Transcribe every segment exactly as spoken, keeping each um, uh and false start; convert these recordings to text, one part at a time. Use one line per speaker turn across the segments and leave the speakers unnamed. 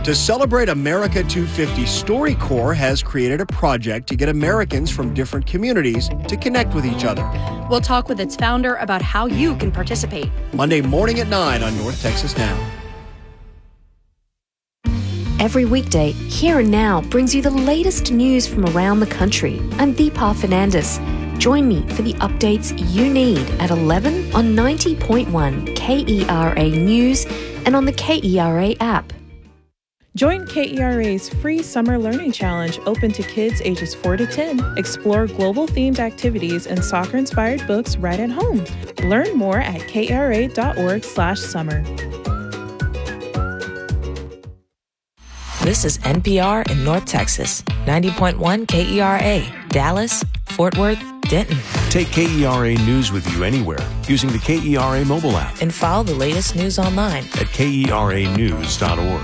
To celebrate America two fifty, StoryCorps has created a project to get Americans from different communities to connect with each other.
We'll talk with its founder about how you can participate.
Monday morning at nine on North Texas Now.
Every weekday, Here and Now brings you the latest news from around the country. I'm Deepa Fernandez. Join me for the updates you need at eleven on ninety point one K E R A News and on the K E R A app.
Join K E R A's free Summer Learning Challenge open to kids ages four to ten. Explore global-themed activities and soccer-inspired books right at home. Learn more at kra.org slash summer.
This is N P R in North Texas, ninety point one K E R A, Dallas, Fort Worth, Denton.
Take K E R A News with you anywhere using the K E R A mobile app.
And follow the latest news online
at K E R A news dot org.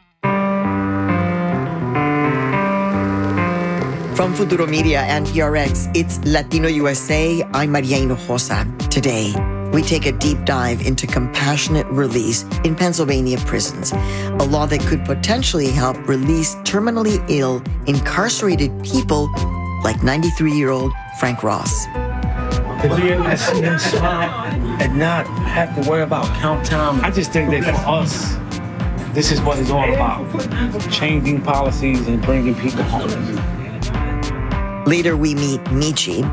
From Futuro Media and P R X, it's Latino U S A. I'm Maria Hinojosa. Today, we take a deep dive into compassionate release in Pennsylvania prisons, a law that could potentially help release terminally ill, incarcerated people like ninety-three-year-old Frank Ross.
To be able to see them smile and not have to worry about count time. I just think that for us, this is what it's all about. Changing policies and bringing people home.
Later, we meet Michi,